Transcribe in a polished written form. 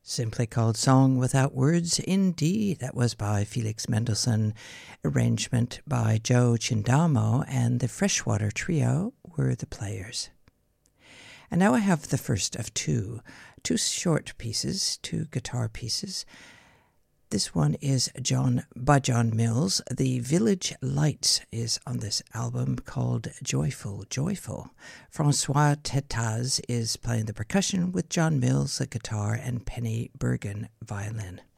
Simply called Song Without Words, indeed. That was by Felix Mendelssohn, arrangement by Joe Chindamo, and the Freshwater Trio were the players. And now I have the first of two short pieces, two guitar pieces. This one is by John Mills. The Village Lights is on this album called Joyful, Joyful. Francois Tetaz is playing the percussion with John Mills, the guitar, and Penny Bergen, violin.